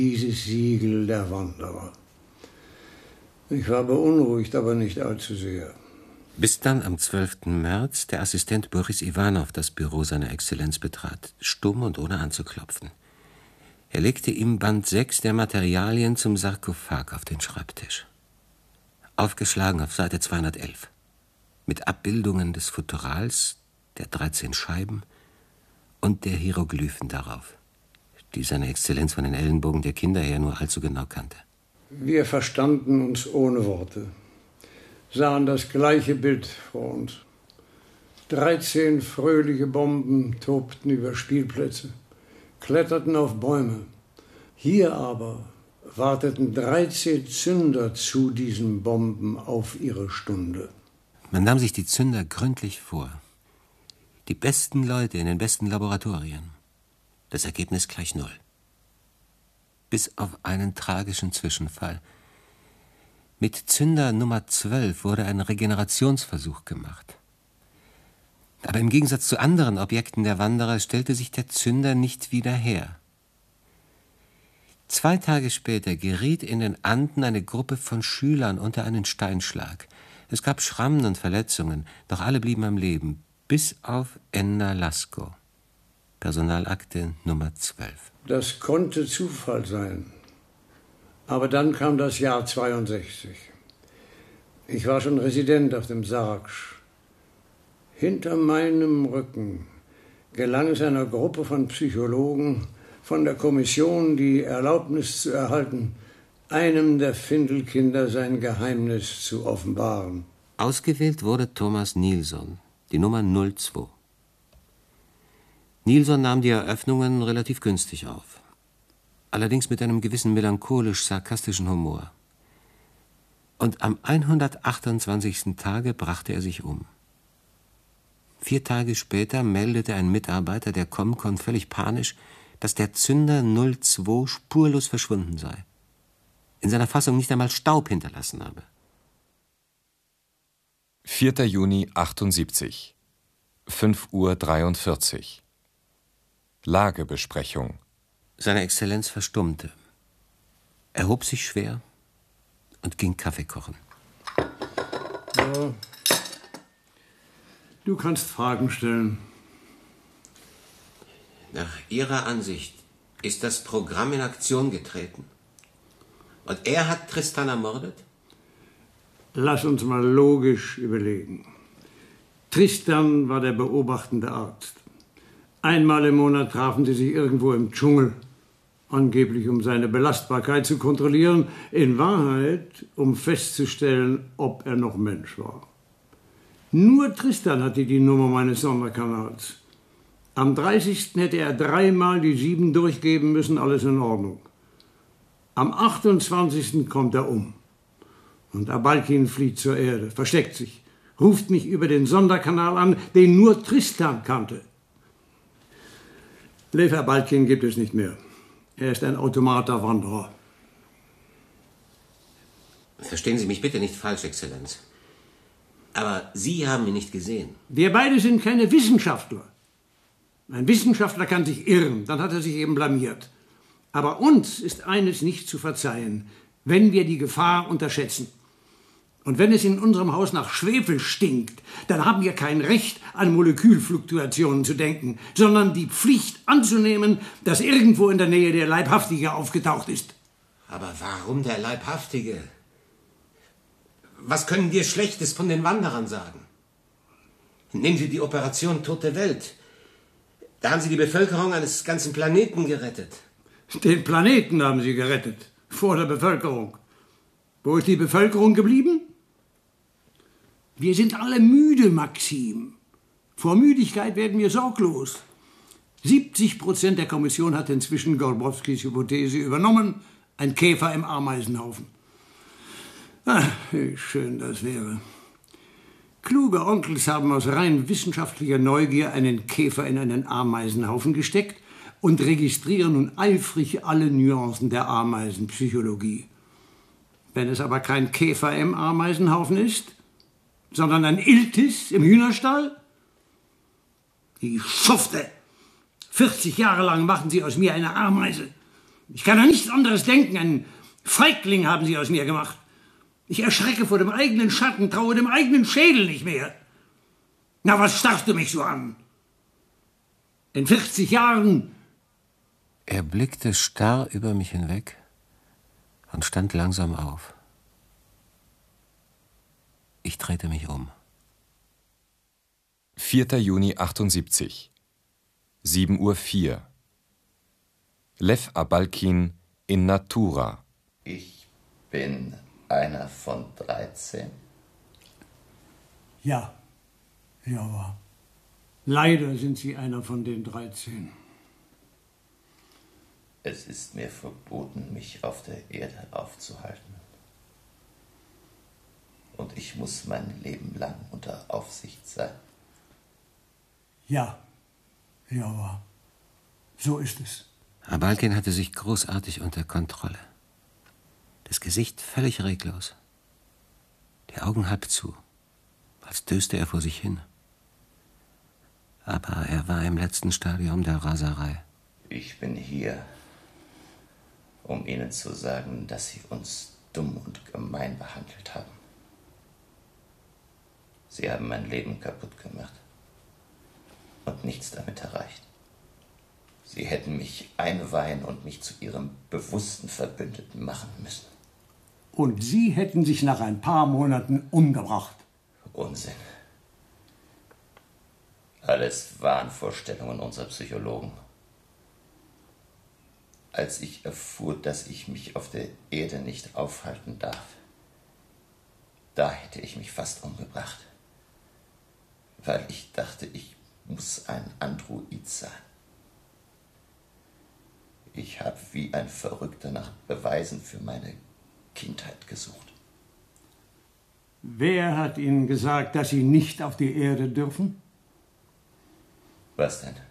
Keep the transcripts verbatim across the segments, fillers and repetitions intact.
Dieses Siegel der Wanderer. Ich war beunruhigt, aber nicht allzu sehr. Bis dann am zwölften März der Assistent Boris Iwanow das Büro seiner Exzellenz betrat, stumm und ohne anzuklopfen. Er legte ihm Band sechs der Materialien zum Sarkophag auf den Schreibtisch. Aufgeschlagen auf Seite zweihundertelf. Mit Abbildungen des Futterals, der dreizehn Scheiben und der Hieroglyphen darauf, die seine Exzellenz von den Ellenbogen der Kinder her nur allzu genau kannte. Wir verstanden uns ohne Worte, sahen das gleiche Bild vor uns. Dreizehn fröhliche Bomben tobten über Spielplätze, kletterten auf Bäume. Hier aber warteten dreizehn Zünder zu diesen Bomben auf ihre Stunde. Man nahm sich die Zünder gründlich vor. Die besten Leute in den besten Laboratorien. Das Ergebnis gleich null. Bis auf einen tragischen Zwischenfall. Mit Zünder Nummer zwölf wurde ein Regenerationsversuch gemacht. Aber im Gegensatz zu anderen Objekten der Wanderer stellte sich der Zünder nicht wieder her. Zwei Tage später geriet in den Anden eine Gruppe von Schülern unter einen Steinschlag. Es gab Schrammen und Verletzungen, doch alle blieben am Leben, bis auf Enna Lasko. Personalakte Nummer zwölf. Das konnte Zufall sein. Aber dann kam das Jahr zweiundsechzig. Ich war schon Resident auf dem Sargsch. Hinter meinem Rücken gelang es einer Gruppe von Psychologen von der Kommission, die Erlaubnis zu erhalten, einem der Findelkinder sein Geheimnis zu offenbaren. Ausgewählt wurde Thomas Nilsson, die Nummer null zwei. Nilsson nahm die Eröffnungen relativ günstig auf. Allerdings mit einem gewissen melancholisch-sarkastischen Humor. Und am hundertachtundzwanzigsten Tage brachte er sich um. Vier Tage später meldete ein Mitarbeiter der Comcon völlig panisch, dass der Zünder null zwei spurlos verschwunden sei. In seiner Fassung nicht einmal Staub hinterlassen habe. vierter Juni achtundsiebzig, fünf Uhr dreiundvierzig. Lagebesprechung. Seine Exzellenz verstummte, erhob sich schwer und ging Kaffee kochen. Ja. Du kannst Fragen stellen. Nach Ihrer Ansicht ist das Programm in Aktion getreten. Und er hat Tristan ermordet? Lass uns mal logisch überlegen. Tristan war der beobachtende Arzt. Einmal im Monat trafen sie sich irgendwo im Dschungel, angeblich um seine Belastbarkeit zu kontrollieren, in Wahrheit, um festzustellen, ob er noch Mensch war. Nur Tristan hatte die Nummer meines Sonderkanals. Am dreißigsten hätte er dreimal die sieben durchgeben müssen, alles in Ordnung. Am achtundzwanzigsten kommt er um. Und Abalkin flieht zur Erde, versteckt sich, ruft mich über den Sonderkanal an, den nur Tristan kannte. Lev Abalkin gibt es nicht mehr. Er ist ein automater Wanderer. Verstehen Sie mich bitte nicht falsch, Exzellenz. Aber Sie haben ihn nicht gesehen. Wir beide sind keine Wissenschaftler. Ein Wissenschaftler kann sich irren, dann hat er sich eben blamiert. Aber uns ist eines nicht zu verzeihen, wenn wir die Gefahr unterschätzen. Und wenn es in unserem Haus nach Schwefel stinkt, dann haben wir kein Recht, an Molekülfluktuationen zu denken, sondern die Pflicht anzunehmen, dass irgendwo in der Nähe der Leibhaftige aufgetaucht ist. Aber warum der Leibhaftige? Was können wir Schlechtes von den Wanderern sagen? Nehmen Sie die Operation Tote Welt. Da haben Sie die Bevölkerung eines ganzen Planeten gerettet. Den Planeten haben Sie gerettet, vor der Bevölkerung. Wo ist die Bevölkerung geblieben? Wir sind alle müde, Maxim. Vor Müdigkeit werden wir sorglos. siebzig Prozent der Kommission hat inzwischen Golbrowskis Hypothese übernommen. Ein Käfer im Ameisenhaufen. Ach, wie schön das wäre. Kluge Onkels haben aus rein wissenschaftlicher Neugier einen Käfer in einen Ameisenhaufen gesteckt und registrieren nun eifrig alle Nuancen der Ameisenpsychologie. Wenn es aber kein Käfer im Ameisenhaufen ist, sondern ein Iltis im Hühnerstall? Die Schufte! vierzig Jahre lang machen Sie aus mir eine Ameise. Ich kann an nichts anderes denken. Ein Feigling haben Sie aus mir gemacht. Ich erschrecke vor dem eigenen Schatten, traue dem eigenen Schädel nicht mehr. Na, was starrst du mich so an? In vierzig Jahren... Er blickte starr über mich hinweg und stand langsam auf. Ich drehte mich um. vierter Juni achtundsiebzig, sieben Uhr vier. Lew Abalkin in Natura. Ich bin einer von dreizehn. Ja, ja, leider sind Sie einer von den dreizehn. Es ist mir verboten, mich auf der Erde aufzuhalten. Und ich muss mein Leben lang unter Aufsicht sein. Ja, ja, so ist es. Abalkin hatte sich großartig unter Kontrolle. Das Gesicht völlig reglos. Die Augen halb zu, als döste er vor sich hin. Aber er war im letzten Stadium der Raserei. Ich bin hier, um Ihnen zu sagen, dass Sie uns dumm und gemein behandelt haben. Sie haben mein Leben kaputt gemacht und nichts damit erreicht. Sie hätten mich einweihen und mich zu Ihrem bewussten Verbündeten machen müssen. Und Sie hätten sich nach ein paar Monaten umgebracht. Unsinn. Alles Wahnvorstellungen unserer Psychologen. Als ich erfuhr, dass ich mich auf der Erde nicht aufhalten darf, da hätte ich mich fast umgebracht. Weil ich dachte, ich muss ein Android sein. Ich habe wie ein Verrückter nach Beweisen für meine Kindheit gesucht. Wer hat Ihnen gesagt, dass Sie nicht auf die Erde dürfen? Was denn?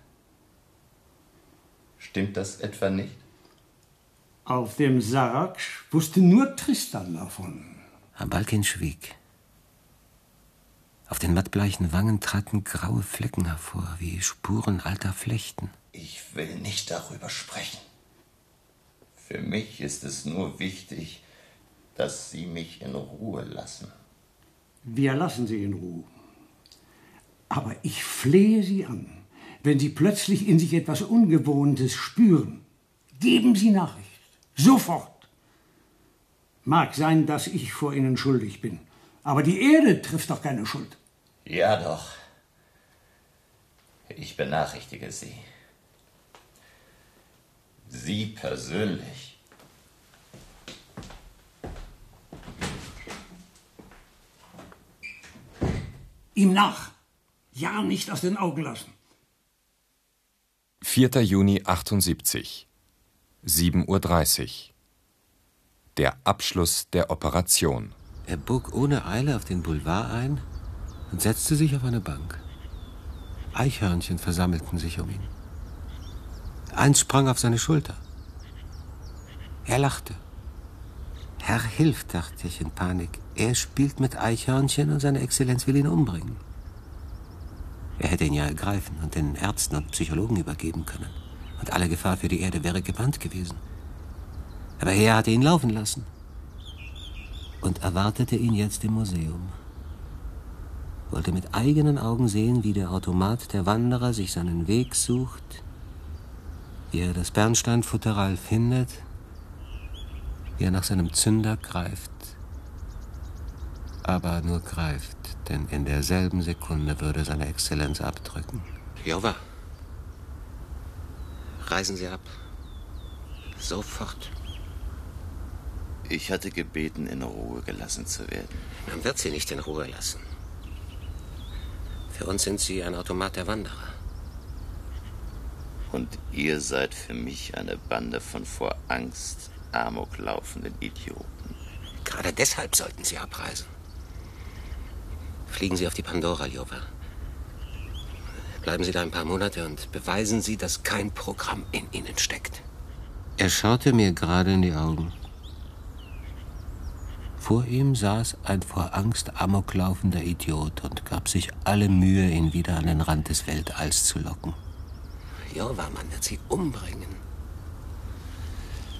Stimmt das etwa nicht? Auf dem Sarg wusste nur Tristan davon. Abalkin schwieg. Auf den mattbleichen Wangen traten graue Flecken hervor, wie Spuren alter Flechten. Ich will nicht darüber sprechen. Für mich ist es nur wichtig, dass Sie mich in Ruhe lassen. Wir lassen Sie in Ruhe. Aber ich flehe Sie an, wenn Sie plötzlich in sich etwas Ungewohntes spüren, geben Sie Nachricht. Sofort. Mag sein, dass ich vor Ihnen schuldig bin, aber die Erde trifft doch keine Schuld. Ja doch. Ich benachrichtige Sie. Sie persönlich. Ihm nach. Ja, nicht aus den Augen lassen. vierter Juni achtundsiebzig, sieben Uhr dreißig. Der Abschluss der Operation. Er bog ohne Eile auf den Boulevard ein und setzte sich auf eine Bank. Eichhörnchen versammelten sich um ihn. Eins sprang auf seine Schulter. Er lachte. Herr Hilf, dachte ich in Panik. Er spielt mit Eichhörnchen und seine Exzellenz will ihn umbringen. Er hätte ihn ja ergreifen und den Ärzten und Psychologen übergeben können. Und alle Gefahr für die Erde wäre gebannt gewesen. Aber er hatte ihn laufen lassen und erwartete ihn jetzt im Museum. Wollte mit eigenen Augen sehen, wie der Automat der Wanderer sich seinen Weg sucht, wie er das Bernsteinfutteral findet, wie er nach seinem Zünder greift. Aber nur greift, denn in derselben Sekunde würde seine Exzellenz abdrücken. Jova, reisen Sie ab. Sofort. Ich hatte gebeten, in Ruhe gelassen zu werden. Man wird Sie nicht in Ruhe lassen. Für uns sind Sie ein Automat der Wanderer. Und ihr seid für mich eine Bande von vor Angst Amok laufenden Idioten. Gerade deshalb sollten Sie abreisen. Fliegen Sie auf die Pandora, Jova. Bleiben Sie da ein paar Monate und beweisen Sie, dass kein Programm in Ihnen steckt. Er schaute mir gerade in die Augen. Vor ihm saß ein vor Angst amoklaufender Idiot und gab sich alle Mühe, ihn wieder an den Rand des Weltalls zu locken. Jova, man wird Sie umbringen.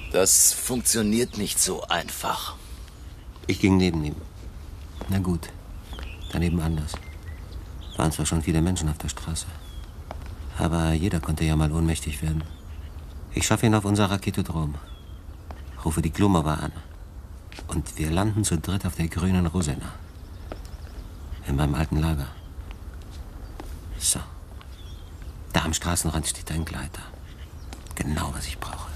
Das funktioniert nicht so einfach. Ich ging neben ihm. Na gut, daneben anders. Waren zwar schon viele Menschen auf der Straße, aber jeder konnte ja mal ohnmächtig werden. Ich schaffe ihn auf unser Raketodrom, rufe die Glumova an und wir landen zu dritt auf der grünen Rosena. In meinem alten Lager. So. Da am Straßenrand steht ein Gleiter. Genau, was ich brauche.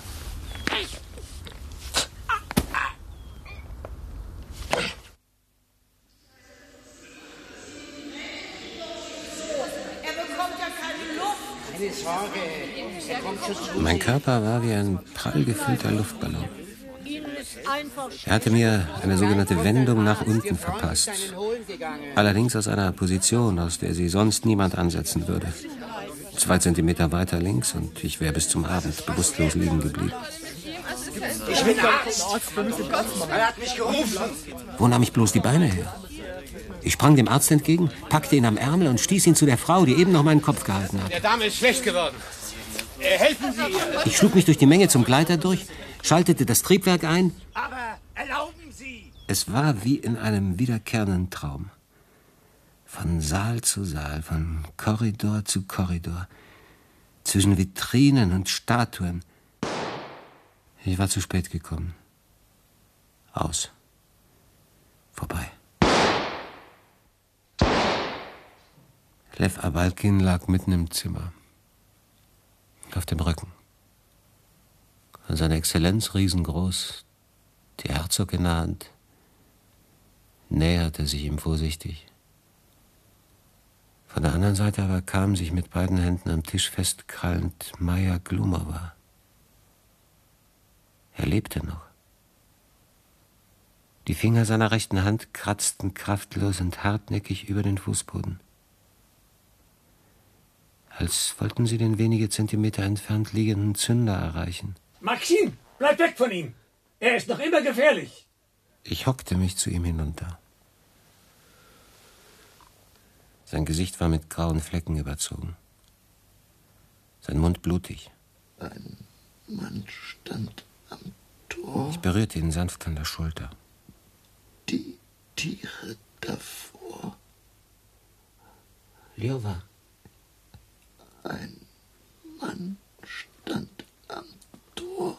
Mein Körper war wie ein prall gefüllter Luftballon. Er hatte mir eine sogenannte Wendung nach unten verpasst. Allerdings aus einer Position, aus der sie sonst niemand ansetzen würde. Zwei Zentimeter weiter links und ich wäre bis zum Abend bewusstlos liegen geblieben. Ich bin Arzt! Er hat mich gerufen! Wo nahm ich bloß die Beine her? Ich sprang dem Arzt entgegen, packte ihn am Ärmel und stieß ihn zu der Frau, die eben noch meinen Kopf gehalten hat. Der Dame ist schlecht geworden. Äh, helfen Sie ihr! Ich schlug mich durch die Menge zum Gleiter durch, schaltete das Triebwerk ein. Aber erlauben Sie! Es war wie in einem wiederkehrenden Traum. Von Saal zu Saal, von Korridor zu Korridor, zwischen Vitrinen und Statuen. Ich war zu spät gekommen. Aus. Vorbei. Lev Abalkin lag mitten im Zimmer. Auf dem Rücken. Und seine Exzellenz, riesengroß, die Herzog in der Hand, näherte sich ihm vorsichtig. Von der anderen Seite aber kam, sich mit beiden Händen am Tisch festkrallend, Maja Glumova. Er lebte noch. Die Finger seiner rechten Hand kratzten kraftlos und hartnäckig über den Fußboden. Als wollten sie den wenige Zentimeter entfernt liegenden Zünder erreichen. Maxim, bleib weg von ihm! Er ist noch immer gefährlich! Ich hockte mich zu ihm hinunter. Sein Gesicht war mit grauen Flecken überzogen. Sein Mund blutig. Ein Mann stand am Tor. Ich berührte ihn sanft an der Schulter. Die Tiere davor. Ljova. Ein Mann stand am Tor.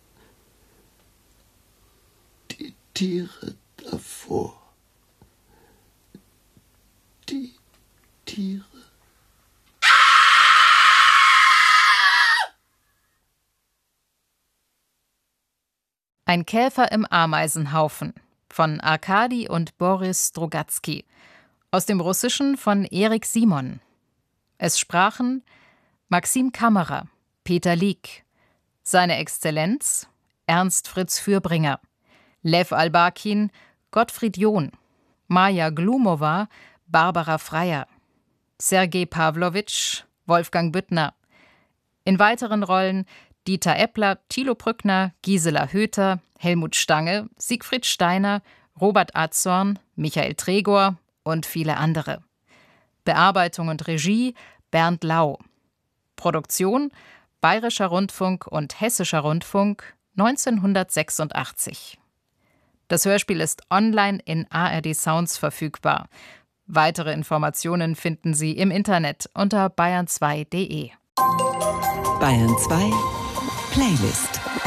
Die Tiere davor. Die Tiere. Ein Käfer im Ameisenhaufen von Arkadi und Boris Strugatsky. Aus dem Russischen von Erik Simon. Es sprachen Maxim Kammerer, Peter Lieck, Seine Exzellenz Ernst Fritz Fürbringer, Lev Abalkin, Gottfried John, Maja Glumova, Barbara Freier, Sergei Pawlowitsch, Wolfgang Büttner. In weiteren Rollen Dieter Eppler, Thilo Brückner, Gisela Höter, Helmut Stange, Siegfried Steiner, Robert Azorn, Michael Tregor und viele andere. Bearbeitung und Regie Bernd Lau. Produktion Bayerischer Rundfunk und Hessischer Rundfunk neunzehnhundertsechsundachtzig. Das Hörspiel ist online in A R D Sounds verfügbar. Weitere Informationen finden Sie im Internet unter bayern zwei punkt de. Bayern zwei Playlist.